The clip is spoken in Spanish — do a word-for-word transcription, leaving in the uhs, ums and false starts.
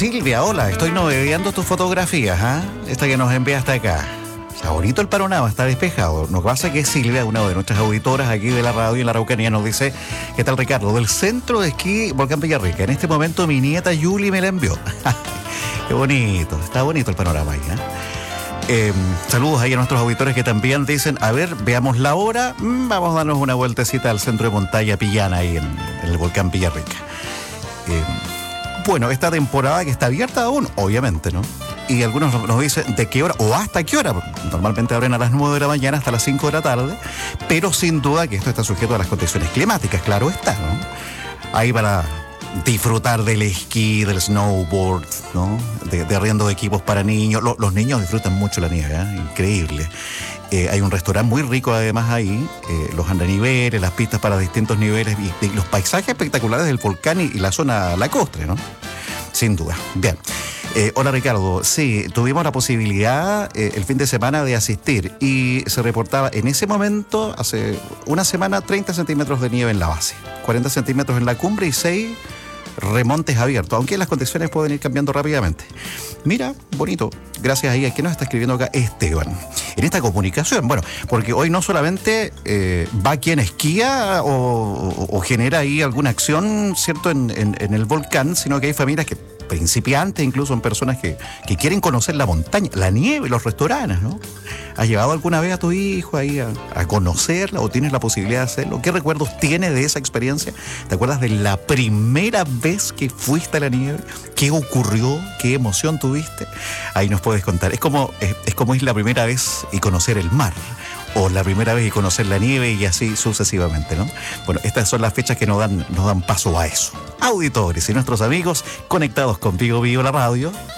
Silvia, hola, estoy novedeando tus fotografías, ¿ah? ¿eh? Esta que nos enviaste acá. Está bonito el panorama, está despejado. Nos pasa que Silvia, una de nuestras auditoras aquí de la radio en la Araucanía, nos dice: ¿qué tal, Ricardo? Del centro de esquí Volcán Villarrica. En este momento mi nieta Yuli me la envió. Qué bonito, está bonito el panorama ahí, ¿eh? Eh, saludos ahí a nuestros auditores que también dicen: a ver, veamos la hora, mm, vamos a darnos una vueltecita al centro de montaña Pillana ahí en, en el Volcán Villarrica. Eh, bueno, esta temporada que está abierta aún, obviamente, ¿no? Y algunos nos dicen de qué hora o hasta qué hora. Normalmente abren a las nueve de la mañana hasta las cinco de la tarde, pero sin duda que esto está sujeto a las condiciones climáticas, claro está, ¿no? Ahí para disfrutar del esquí, del snowboard, ¿no? De, de arriendo de equipos para niños. Los, los niños disfrutan mucho la nieve, ¿eh? Increíble. Eh, hay un restaurante muy rico además ahí, eh, los andaniveles, las pistas para distintos niveles y, y los paisajes espectaculares del volcán y, y la zona lacustre, ¿no? Sin duda. Bien. Eh, hola Ricardo, sí, tuvimos la posibilidad eh, el fin de semana de asistir y se reportaba en ese momento, hace una semana, treinta centímetros de nieve en la base, cuarenta centímetros en la cumbre y seis remontes abiertos, aunque las condiciones pueden ir cambiando rápidamente. Mira, bonito, gracias ahí. ¿A quién nos está escribiendo acá? Esteban. En esta comunicación, bueno, porque hoy no solamente eh, va quien esquía o, o, o genera ahí alguna acción, ¿cierto?, en, en, en el volcán, sino que hay familias que, principiantes, incluso son personas que, que quieren conocer la montaña, la nieve, los restaurantes, ¿no? ¿Has llevado alguna vez a tu hijo ahí a, a conocerla o tienes la posibilidad de hacerlo? ¿Qué recuerdos tienes de esa experiencia? ¿Te acuerdas de la primera vez que fuiste a la nieve? ¿Qué ocurrió? ¿Qué emoción tuviste? Ahí nos puedes contar. Es como, es, es como ir la primera vez y conocer el mar, o la primera vez y conocer la nieve y así sucesivamente, ¿no? Bueno, estas son las fechas que nos dan, nos dan paso a eso. Auditores y nuestros amigos conectados con Vigo Vigo la radio,